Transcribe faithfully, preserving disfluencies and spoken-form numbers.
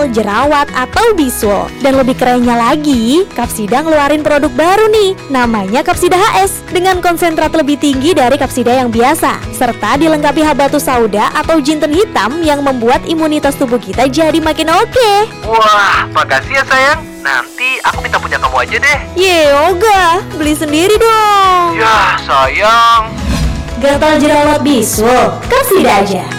gatal, jerawat, atau bisul. Dan lebih kerennya lagi, Capsida ngeluarin produk baru nih, namanya Capsida H S, dengan konsentrat lebih tinggi dari Capsida yang biasa, serta dilengkapi habatus sauda atau jinten hitam yang membuat imunitas tubuh kita jadi makin oke. Wah, makasih ya sayang. Nanti aku minta punya kamu aja deh. Ye, Yoga, beli sendiri dong. Yah, sayang. Gatal, jerawat, bisul, Capsida aja.